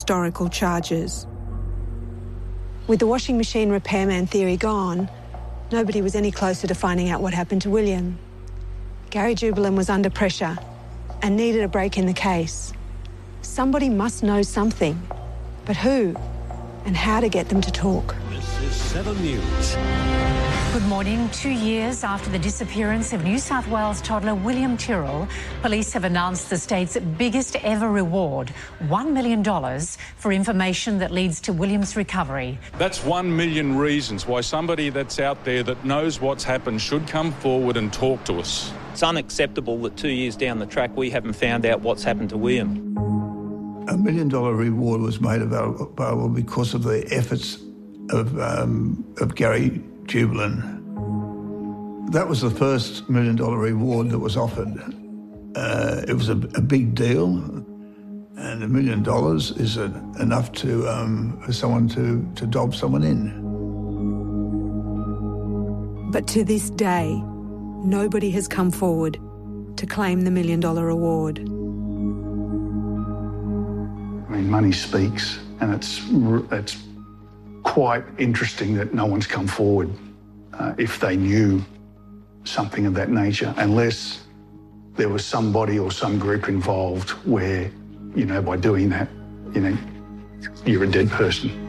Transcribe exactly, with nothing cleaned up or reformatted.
historical charges. With the washing machine repairman theory gone, nobody was any closer to finding out what happened to William. Gary Jubelin was under pressure and needed a break in the case. Somebody must know something, but who and how to get them to talk. This is Seven News. Good morning. Two years after the disappearance of New South Wales toddler William Tyrrell, police have announced the state's biggest ever reward, one million dollars, for information that leads to William's recovery. That's one million reasons why somebody that's out there that knows what's happened should come forward and talk to us. It's unacceptable that two years down the track we haven't found out what's happened to William. A million dollar reward was made available because of the efforts of, um, of Gary Jubelin. That was the first million dollar reward that was offered. Uh, it was a, a big deal, and a million dollars is a, enough to um, for someone to, to dob someone in. But to this day, nobody has come forward to claim the million dollar award. I mean, money speaks, and it's it's quite interesting that no one's come forward uh, if they knew something of that nature, unless there was somebody or some group involved where, you know, by doing that, you know, you're a dead person.